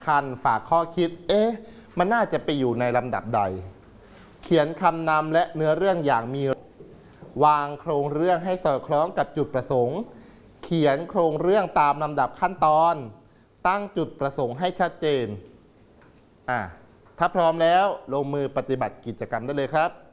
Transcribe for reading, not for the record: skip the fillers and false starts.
คันฝากข้อคิดมันน่าจะไปอยู่ในลำดับใดเขียนคำนำและเนื้อเรื่องอย่างมีวางโครงเรื่องให้สอดคล้องกับจุดประสงค์เขียนโครงเรื่องตามลำดับขั้นตอนตั้งจุดประสงค์ให้ชัดเจนถ้าพร้อมแล้วลงมือปฏิบัติกิจกรรมได้เลยครับ